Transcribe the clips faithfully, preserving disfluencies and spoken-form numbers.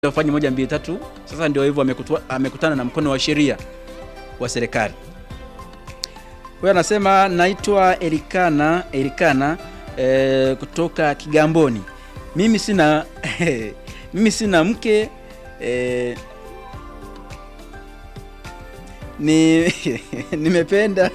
Wafanye moja mbili tatu. Sasa ndio hivyo amekutana na mkono wa sheria wa serikali. Huyo anasema naitwa Elikana Elikana e, kutoka Kigamboni. Mimi sina mimi sina mke e, ni nimependa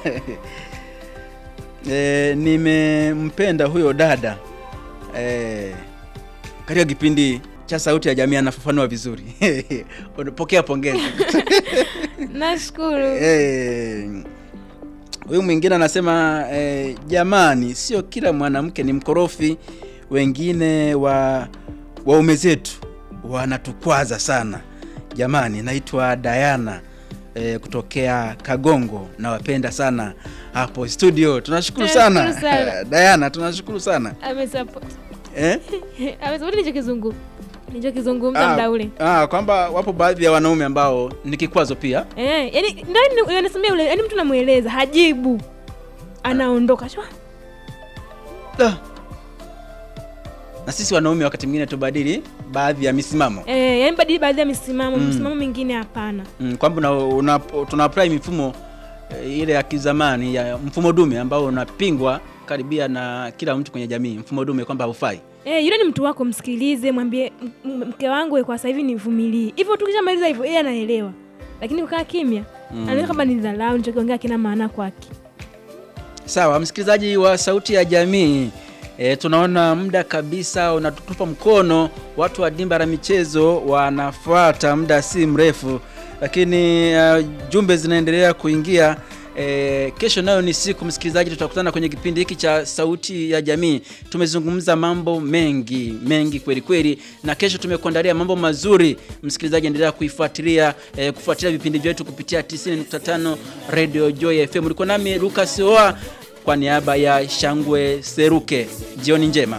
e, nimempenda huyo dada e, katika kipindi cha Sauti ya Jamii anafafanua vizuri. Unapokea pongezi. Nashukuru. Eh. Huyu mwingine anasema eh, jamani sio kila mwanamke ni mkorofi, wengine wa waume zetu wanatukwaza sana. Jamani, naitwa Diana eh, kutokea Kagongo, nawapenda sana hapo studio. Tunashukuru sana. sana. Diana, tunashukuru sana. Amesupport. Eh? Amesupport nicho kizungu. Nicho kizungumza muda ule. Ah, kwamba wapo baadhi ya wanaume ambao ni kikwazo pia. Eh, yani ndio yanasemea ule, yani mtu namueleza, hajibu. Anaondoka shwa. Da. Na sisi wanaume wakati mwingine tubadili baadhi ya misimamo. Eh, yani badili baadhi ya misimamo, mm. misimamo mingine hapana. Mm, kwamba una, tuna apply mifumo e, ile ya kizamani ya mfumo dume ambao unapingwa karibia na kila mtu kwenye jamii, mfumo dume kwamba haufai. Eh, yule ni mtu wako, msikilize, mwambie mke wangu kwa sasa hivi nivumilie. Hivyo tukishamaliza hivyo yeye anaelewa. Lakini ukaa kimya, mm. anaona kama ni dharau, nilichokiongea kina maana kwake. Sawa, msikilizaji wa Sauti ya Jamii, e, tunaona muda kabisa unatutupa mkono. Watu wa dimba la michezo wanafuata muda si mrefu, lakini uh, jumbe zinaendelea kuingia. E, kesho nayo ni siku, msikilizaji, tutakutana kwenye kipindi hiki cha Sauti ya Jamii. Tumezungumza mambo mengi mengi kweli kweli, na kesho tumekuandalia mambo mazuri. Msikilizaji, endelea kuifuatilia e, kufuatilia vipindi vyetu kupitia tisini nukta tano Radio Joy F M. Ulikuwa nami Lucas Oa kwa niaba ya Shangwe Seruke. Jioni njema.